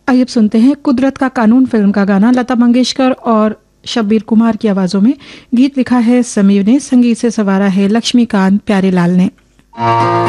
आइए अब सुनते हैं कुदरत का कानून फिल्म का गाना, लता मंगेशकर और शब्बीर कुमार की आवाजों में। गीत लिखा है समीर ने, संगीत से सवारा है लक्ष्मीकांत प्यारेलाल ने।